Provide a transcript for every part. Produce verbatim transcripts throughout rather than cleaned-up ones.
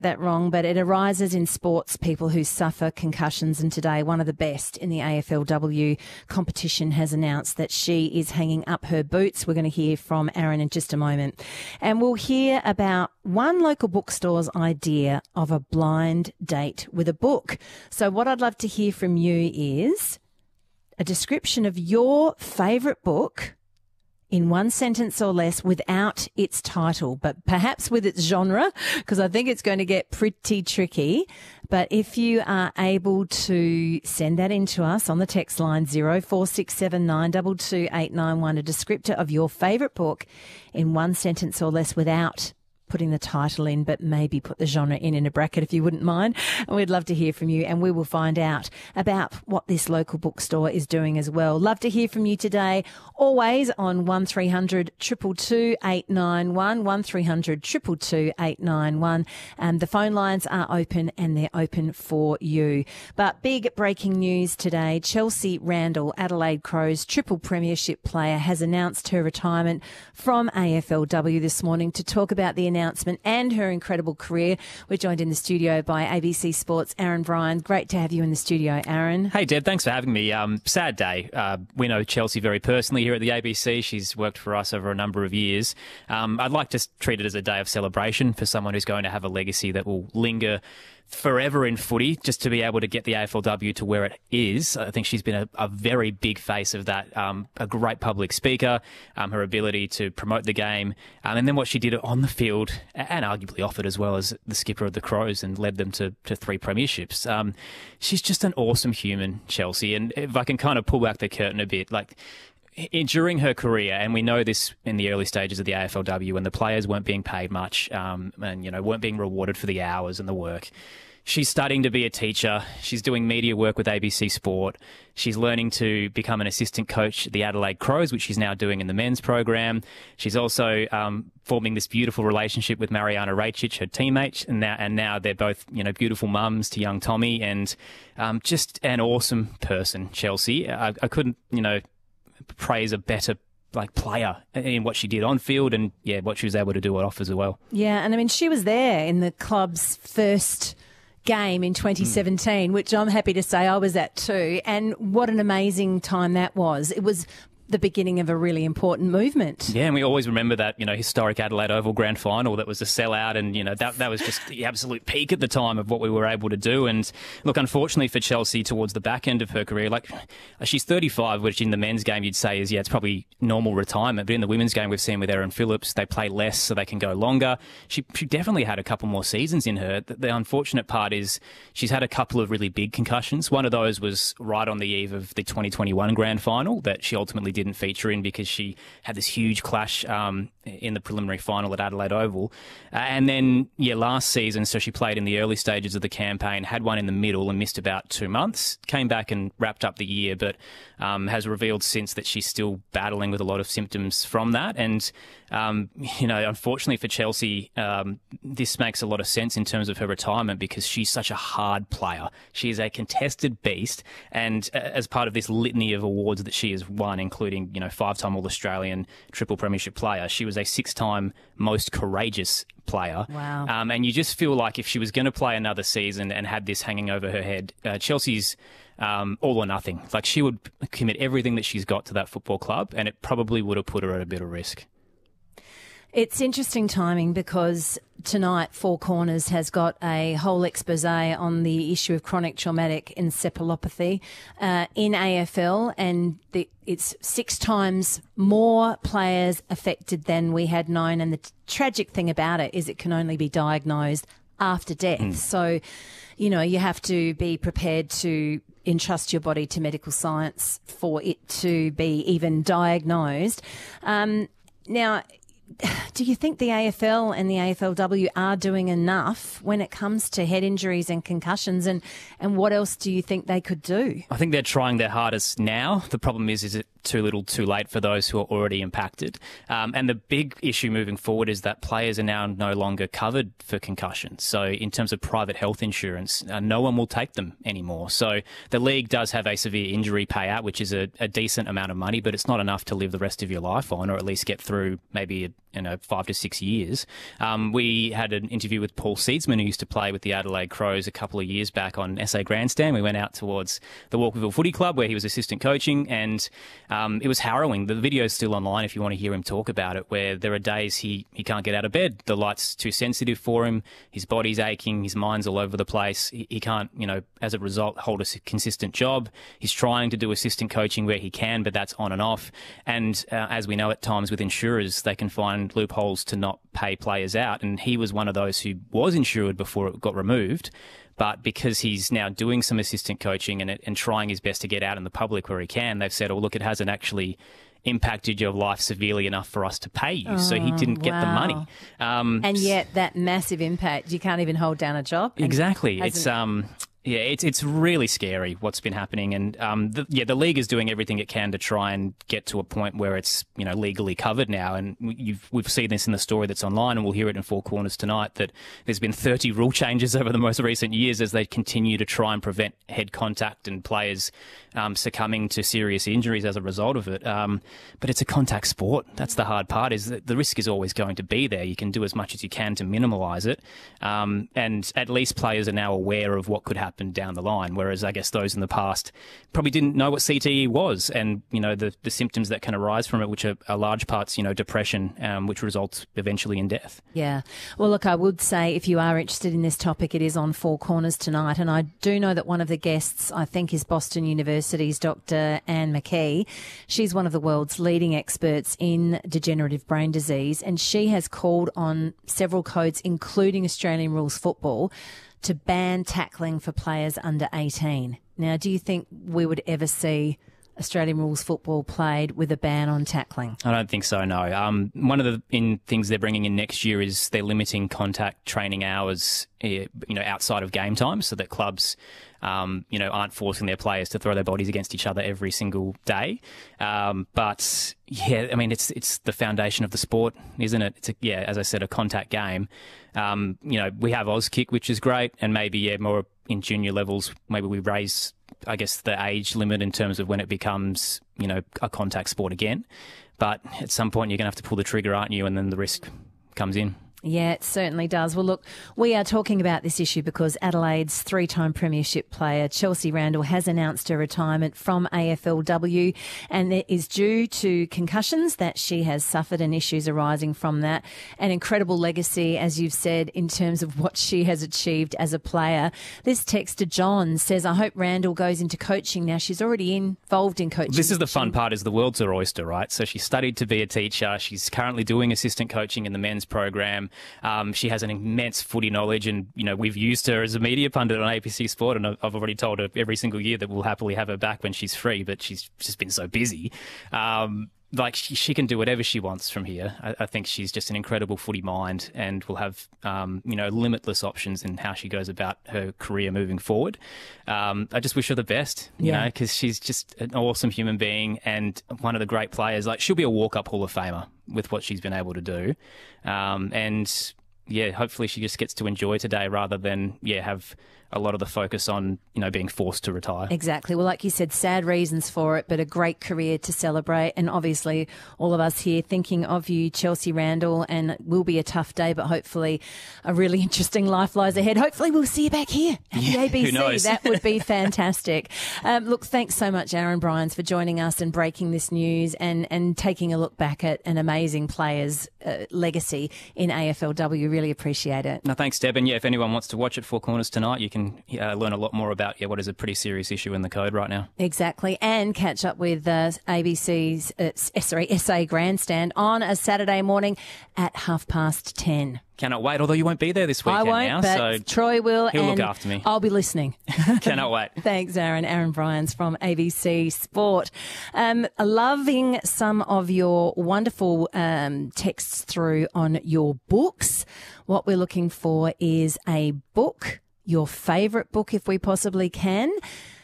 that wrong, but it arises in sports people who suffer concussions. And today, one of the best in the A F L W competition has announced that she is hanging up her boots. We're going to hear from Aaron in just a moment. And we'll hear about one local bookstore's idea of a blind date with a book. So what I'd love to hear from you is a description of your favourite book in one sentence or less without its title, but perhaps with its genre, because I think it's going to get pretty tricky. But if you are able to send that in to us on the text line zero four six seven nine two two eight nine one, a descriptor of your favourite book in one sentence or less without putting the title in, but maybe put the genre in in a bracket if you wouldn't mind. And we'd love to hear from you, and we will find out about what this local bookstore is doing as well. Love to hear from you today, always on one three hundred two two two eight nine one, one three hundred two two two eight nine one. Um, the phone lines are open and they're open for you. But big breaking news today, Chelsea Randall, Adelaide Crows triple premiership player, has announced her retirement from A F L W this morning. To talk about the announcement and her incredible career, we're joined in the studio by A B C Sports' Aaron Bryan. Great to have you in the studio, Aaron. Hey, Deb. Thanks for having me. Um, sad day. Uh, we know Chelsea very personally here at the A B C. She's worked for us over a number of years. Um, I'd like to treat it as a day of celebration for someone who's going to have a legacy that will linger forever in footy, just to be able to get the A F L W to where it is. I think she's been a, a very big face of that, um, a great public speaker, um, her ability to promote the game, um, and then what she did on the field, and arguably off it as well, as the skipper of the Crows, and led them to, to three premierships. Um, she's just an awesome human, Chelsea, and if I can kind of pull back the curtain a bit, like, during her career, and we know this in the early stages of the A F L W, when the players weren't being paid much, um, and, you know, weren't being rewarded for the hours and the work, she's studying to be a teacher. She's doing media work with A B C Sport. She's learning to become an assistant coach at the Adelaide Crows, which she's now doing in the men's program. She's also um, forming this beautiful relationship with Mariana Rajcic, her teammate, and now, and now they're both, you know, beautiful mums to young Tommy, and um, just an awesome person, Chelsea. I, I couldn't, you know, praise a better like player in what she did on field, and yeah, what she was able to do it off as well. Yeah, and I mean, she was there in the club's first game in twenty seventeen, mm. which I'm happy to say I was at too. And what an amazing time that was. It was the beginning of a really important movement. Yeah, and we always remember that, you know, historic Adelaide Oval Grand Final that was a sellout, and, you know, that that was just the absolute peak at the time of what we were able to do. And look, unfortunately for Chelsea, towards the back end of her career, like, she's thirty-five, which in the men's game you'd say is, yeah, it's probably normal retirement, but in the women's game we've seen with Erin Phillips, they play less so they can go longer. She, she definitely had a couple more seasons in her. The, the unfortunate part is she's had a couple of really big concussions. One of those was right on the eve of the twenty twenty-one Grand Final that she ultimately did didn't feature in because she had this huge clash um, in the preliminary final at Adelaide Oval. Uh, and then, yeah, last season, so she played in the early stages of the campaign, had one in the middle and missed about two months, came back and wrapped up the year, but um, has revealed since that she's still battling with a lot of symptoms from that. And, um, you know, unfortunately for Chelsea, um, this makes a lot of sense in terms of her retirement because she's such a hard player. She is a contested beast, and uh, as part of this litany of awards that she has won, including, you know, five-time All-Australian, triple premiership player, she was a six-time most courageous player. Wow. Um, and you just feel like if she was going to play another season and had this hanging over her head, uh, Chelsea's um, all or nothing. Like, she would commit everything that she's got to that football club, and it probably would have put her at a bit of risk. It's interesting timing because tonight Four Corners has got a whole expose on the issue of chronic traumatic encephalopathy uh, in A F L, and the, it's six times more players affected than we had known. And the t- tragic thing about it is it can only be diagnosed after death. Mm. So, you know, you have to be prepared to entrust your body to medical science for it to be even diagnosed. Um, now, do you think the A F L and the A F L W are doing enough when it comes to head injuries and concussions, and, and what else do you think they could do? I think they're trying their hardest now. The problem is, is it too little too late for those who are already impacted? Um, and the big issue moving forward is that players are now no longer covered for concussions. So in terms of private health insurance, uh, no one will take them anymore. So the league does have a severe injury payout, which is a, a decent amount of money, but it's not enough to live the rest of your life on, or at least get through maybe a you know, five to six years. Um, we had an interview with Paul Seedsman, who used to play with the Adelaide Crows a couple of years back on S A Grandstand. We went out towards the Walkerville Footy Club where he was assistant coaching, and um, it was harrowing. The video's still online if you want to hear him talk about it, where there are days he, he can't get out of bed. The light's too sensitive for him. His body's aching. His mind's all over the place. He, he can't, you know, as a result, hold a consistent job. He's trying to do assistant coaching where he can, but that's on and off. And uh, as we know, at times with insurers, they can find loopholes to not pay players out, and he was one of those who was insured before it got removed, but because he's now doing some assistant coaching and, and trying his best to get out in the public where he can, they've said, oh look, it hasn't actually impacted your life severely enough for us to pay you. Oh, so he didn't get wow. the money. Um, and yet that massive impact, you can't even hold down a job. Exactly. It's um Yeah, it's it's really scary what's been happening, and um, the, yeah, the league is doing everything it can to try and get to a point where it's, you know, legally covered now. And you've we've seen this in the story that's online, and we'll hear it in Four Corners tonight. That there's been thirty rule changes over the most recent years as they continue to try and prevent head contact and players um, succumbing to serious injuries as a result of it. Um, but it's a contact sport. That's the hard part. Is that the risk is always going to be there. You can do as much as you can to minimise it, um, and at least players are now aware of what could happen down the line, whereas I guess those in the past probably didn't know what C T E was, and you know the, the symptoms that can arise from it, which are, are large parts, you know, depression, um, which results eventually in death. Yeah. Well, look, I would say if you are interested in this topic, it is on Four Corners tonight, and I do know that one of the guests, I think, is Boston University's Doctor Anne McKee. She's one of the world's leading experts in degenerative brain disease, and she has called on several codes, including Australian rules football, to ban tackling for players under eighteen. Now, do you think we would ever see Australian rules football played with a ban on tackling? I don't think so, no. Um, one of the in things they're bringing in next year is they're limiting contact training hours, you know, outside of game time, so that clubs, um, you know, aren't forcing their players to throw their bodies against each other every single day. Um, but yeah, I mean, it's it's the foundation of the sport, isn't it? It's a, yeah, as I said, a contact game. Um, you know, we have Auskick, which is great, and maybe yeah, more in junior levels, maybe we raise, I guess, the age limit in terms of when it becomes, you know, a contact sport again. But at some point, you're going to have to pull the trigger, aren't you? And then the risk comes in. Yeah, it certainly does. Well, look, we are talking about this issue because Adelaide's three-time premiership player, Chelsea Randall, has announced her retirement from A F L W, and it is due to concussions that she has suffered and issues arising from that. An incredible legacy, as you've said, in terms of what she has achieved as a player. This texter, John, says, I hope Randall goes into coaching now. She's already involved in coaching. This is the fun part, is the world's her oyster, right? So she studied to be a teacher. She's currently doing assistant coaching in the men's program. Um, she has an immense footy knowledge, and you know we've used her as a media pundit on A B C Sport, and I've already told her every single year that we'll happily have her back when she's free, but she's just been so busy. Um, like she, she can do whatever she wants from here. I, I think she's just an incredible footy mind, and will have um, you know limitless options in how she goes about her career moving forward. Um, I just wish her the best, you yeah. know, because she's just an awesome human being and one of the great players. Like she'll be a walk-up Hall of Famer with what she's been able to do, um, and yeah, hopefully she just gets to enjoy today rather than yeah have a lot of the focus on, you know, being forced to retire. Exactly. Well, like you said, sad reasons for it, but a great career to celebrate. And obviously all of us here thinking of you, Chelsea Randall, and it will be a tough day, but hopefully a really interesting life lies ahead. Hopefully we'll see you back here at yeah, the A B C. Who knows? That would be fantastic. um, look, thanks so much, Aaron Bryans, for joining us and breaking this news and, and taking a look back at an amazing player's uh, legacy in A F L W. Really appreciate it. No, thanks, Deb. And yeah, if anyone wants to watch it, Four Corners tonight, you can Uh, learn a lot more about yeah, what is a pretty serious issue in the code right now. Exactly, and catch up with uh, A B C's uh, sorry S A Grandstand on a Saturday morning at half past ten. Cannot wait, although you won't be there this weekend I won't, now. But so Troy will. He'll and look after me. I'll be listening. Cannot wait. Thanks, Aaron. Aaron Bryans from A B C Sport. Um, loving some of your wonderful um, texts through on your books. What we're looking for is a book, your favourite book if we possibly can,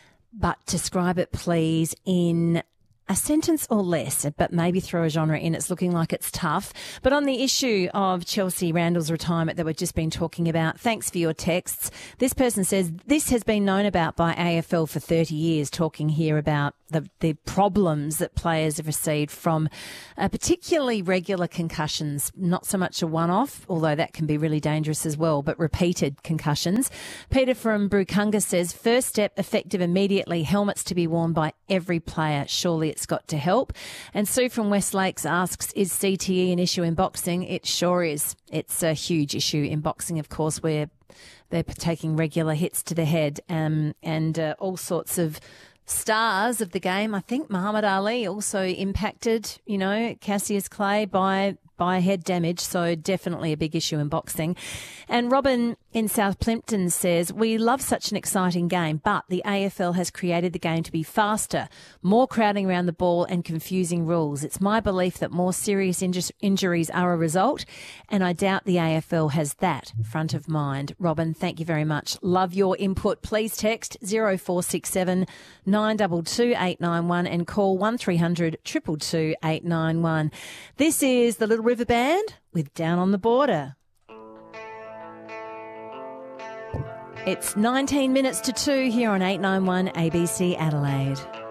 but describe it please in a sentence or less, but maybe throw a genre in. It's looking like it's tough. But on the issue of Chelsea Randall's retirement that we've just been talking about, thanks for your texts. This person says, this has been known about by A F L for thirty years, talking here about the, the problems that players have received from uh, particularly regular concussions, not so much a one-off, although that can be really dangerous as well, but repeated concussions. Peter from Brukanga says, first step, effective immediately, helmets to be worn by every player. Surely it's got to help. And Sue from West Lakes asks, is C T E an issue in boxing? It sure is. It's a huge issue in boxing, of course, where they're taking regular hits to the head um, and uh, all sorts of stars of the game. I think Muhammad Ali also impacted, you know, Cassius Clay by by head damage, so definitely a big issue in boxing. And Robin in South Plimpton says, we love such an exciting game, but the A F L has created the game to be faster, more crowding around the ball and confusing rules. It's my belief that more serious inju- injuries are a result, and I doubt the A F L has that front of mind. Robin, thank you very much. Love your input. Please text zero four six seven nine two two eight nine one and call one three hundred two two two eight nine one. This is the Little River Band with Down on the Border. It's nineteen minutes to two here on eight nine one A B C Adelaide.